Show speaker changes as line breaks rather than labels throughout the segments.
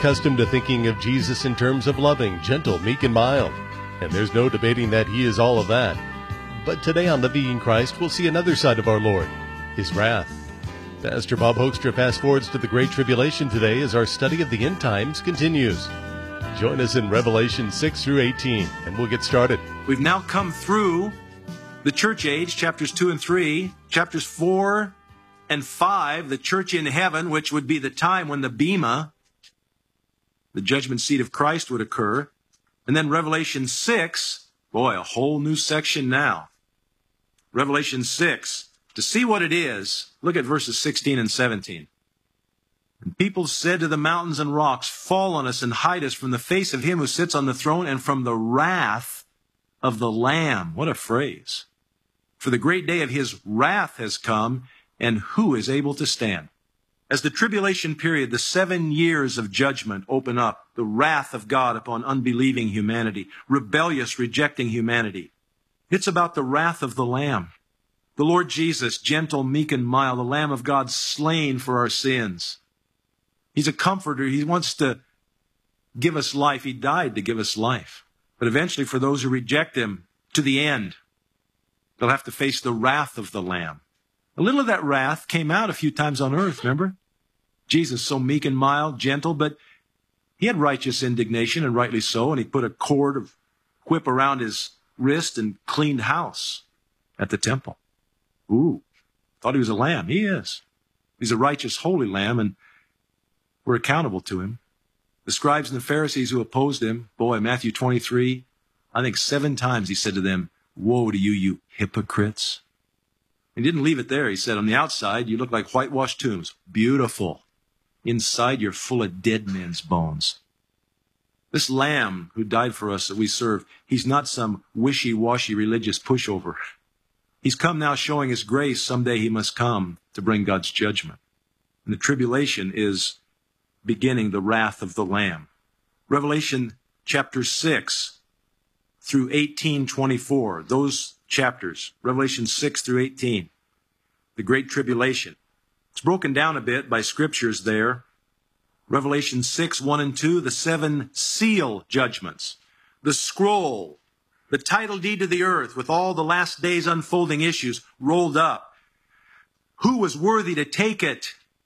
accustomed to thinking of Jesus in terms of loving, gentle, meek, and mild. And there's no debating that he is all of that. But today on Living in Christ, we'll see another side of our Lord, his wrath. Pastor Bob Hoekstra fast-forwards to the Great Tribulation today as our study of the end times continues. Join us in Revelation 6 through 18, and we'll get started.
We've now come through the church age, chapters 2 and 3, chapters 4 and 5, the church in heaven, which would be the time when the Bema, the judgment seat of Christ, would occur. And then Revelation 6, boy, a whole new section now. Revelation 6, to see what it is, look at verses 16 and 17. And people said to the mountains and rocks, fall on us and hide us from the face of him who sits on the throne and from the wrath of the Lamb. What a phrase. For the great day of his wrath has come, and who is able to stand? As the tribulation period, the 7 years of judgment open up, the wrath of God upon unbelieving humanity, rebellious, rejecting humanity. It's about the wrath of the Lamb. The Lord Jesus, gentle, meek, and mild, the Lamb of God slain for our sins. He's a comforter. He wants to give us life. He died to give us life. But eventually, for those who reject him to the end, they'll have to face the wrath of the Lamb. A little of that wrath came out a few times on earth, remember? Jesus, so meek and mild, gentle, but he had righteous indignation, and rightly so, and he put a cord of whip around his wrist and cleaned house at the temple. Ooh, thought he was a lamb. He is. He's a righteous, holy lamb, and we're accountable to him. The scribes and the Pharisees who opposed him, boy, Matthew 23, I think 7 times he said to them, woe to you, you hypocrites. He didn't leave it there. He said, on the outside, you look like whitewashed tombs. Beautiful. Inside, you're full of dead men's bones. This Lamb who died for us that we serve, he's not some wishy-washy religious pushover. He's come now showing his grace. Someday he must come to bring God's judgment. And the tribulation is beginning the wrath of the Lamb. Revelation chapter 6 through 18:24, those chapters, Revelation 6 through 18, the Great Tribulation. It's broken down a bit by scriptures there. Revelation 6, 1 and 2, the 7 seal judgments, the scroll, the title deed to the earth with all the last days unfolding issues rolled up. Who was worthy to take it?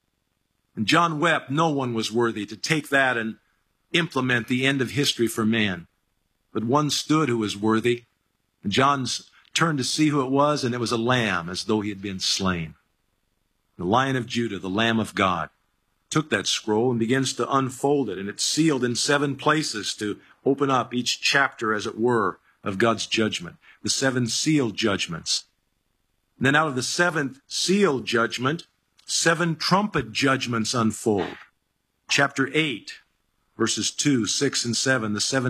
And John wept, no one was worthy to take that and implement the end of history for man. But one stood who was worthy. And John's turned to see who it was, and it was a lamb, as though he had been slain. The Lion of Judah, the Lamb of God, took that scroll and begins to unfold it, and it's sealed in 7 places to open up each chapter, as it were, of God's judgment. The 7 sealed judgments. And then out of the 7th sealed judgment, 7 trumpet judgments unfold. Chapter 8, verses 2, 6, and 7, the 7